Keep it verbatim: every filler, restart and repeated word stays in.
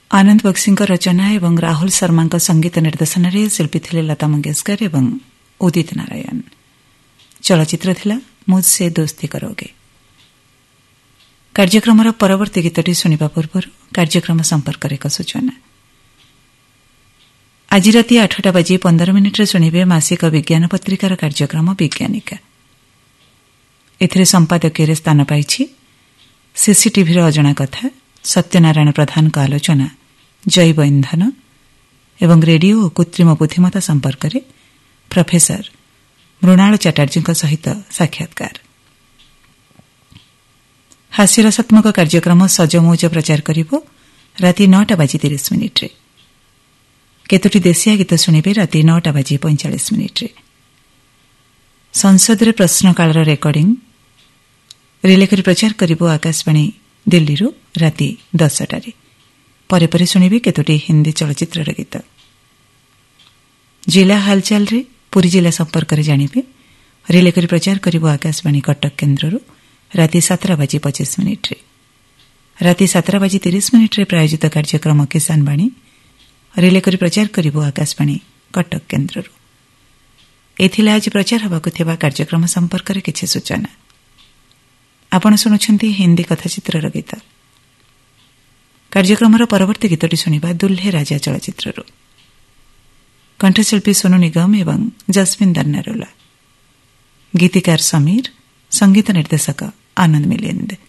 आनंद बक्सी रचना एवं राहुल शर्मा संगीत निर्देशन में शिल्पी थे लता मंगेशकर एवं उदित नारायण। चलचित्र थिला मुझसे दोस्ती करोगे। कार्यक्रम परवर्ती गीतटी शुणा पूर्व कार्यक्रम संपर्क एक सूचना। आज राति आठटा बाजी पंदर मिनिट्रे शुणिबे मासिक विज्ञान पत्रिकार कार्यक्रम विज्ञानिका। एथिरे संपादकीय स्थान पाइछि सीसीटीवी अजणा कथा, सत्यनारायण प्रधान का आलोचना, जैव इंधन एवं रेडियो और कृत्रिम बुद्धिमत्ता संपर्क में प्रोफेसर मृणाल चटर्जी सहित साक्षात्कार। हास्यरसात्मक कार्यक्रम सजमौज प्रचार करिबो राति नौटा बाजी तीस मिनिट्रे। केतोटी देशिया गीत शुणिबे राति नौटा बाजी पैंचाश मिनिट्रे। संसद रे प्रश्नकाल रेकर्डिंग रिले करी प्रचार करिबो आकाशवाणी दिल्ली रू राति दसटारे। परे परे शुणिबे केतोटी हिंदी चलचित्र गीत। जिला हालचाल रे पुरी जिला संपर्क रे जानिबे रिले करी प्रचार करिबो आकाशवाणी कटक केन्द्र रू राति सातटा बाजी पचास मिनिट्रे। राति सातटा बाजी तीस मिनिट्रे प्रायोजित कार्यक्रम किसान बाणी रिले करी प्रचार करिबो आकाशवाणी कटक केन्द्र रू। एथिला आज प्रचार हबाकु थिबा कार्यक्रम संपर्क रे किछि सूचना। आपण सुनुछंती हिंदी कथाचित्र गीत। कार्यक्रम परवर्ती गीतटी शुणिबा दुल्हे राजा चलचित्र। कंठशिल्पी सोनू निगम एवं जस्मिन दन्नारोला, गीतिकार समीर, संगीत निर्देशक आनंद मिलिंद।